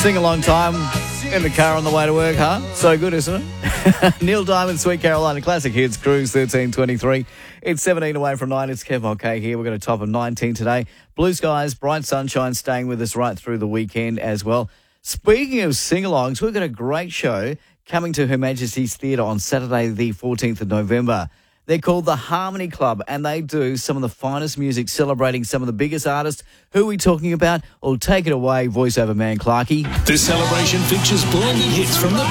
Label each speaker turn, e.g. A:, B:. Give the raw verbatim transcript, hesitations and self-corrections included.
A: Sing-along time in the car on the way to work, huh? So good, isn't it? Neil Diamond, Sweet Carolina Classic Hits, Cruise thirteen twenty-three. It's seventeen away from nine. It's Kev Okay here. We've got a top of nineteen today. Blue skies, bright sunshine staying with us right through the weekend as well. Speaking of sing-alongs, we've got a great show coming to Her Majesty's Theatre on Saturday the fourteenth of November. They're called the Harmony Club, and they do some of the finest music celebrating some of the biggest artists. Who are we talking about? Well, take it away, voiceover man Clarkey.
B: This celebration features blended hits from the